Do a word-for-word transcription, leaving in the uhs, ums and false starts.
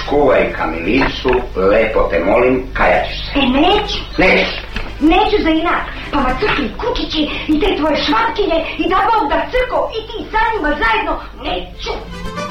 skuvaj kamilicu, lepo te molim, kajaćeš se. E, neću. Neću. Neću za inak, pa ma crkli kukići i te tvoje švatkinje i da Bog da crko i ti sa njima zajedno, neću.